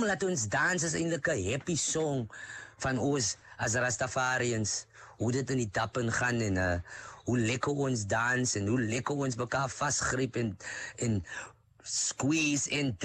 laat ons dans is eintlik 'n happy song van ons as Rastafarians. Hoe dit in die tappen gaan en hoe lekker ons dans en hoe lekker ons mekaar vasgryp en squeeze en